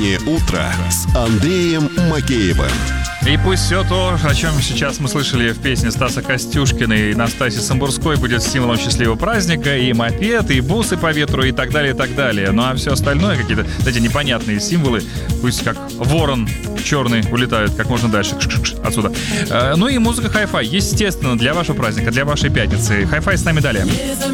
Утреннее утро с Андреем Макеевым. И пусть все то, о чем сейчас мы слышали в песне Стаса Костюшкина и Настасьи Самбурской, будет символом счастливого праздника, и мопед, и бусы по ветру, и так далее, и так далее. Ну а все остальное, какие-то, эти непонятные символы, пусть как ворон черный улетают как можно дальше отсюда. Ну и музыка хай-фай, естественно, для вашего праздника, для вашей пятницы. Хай-фай с нами далее.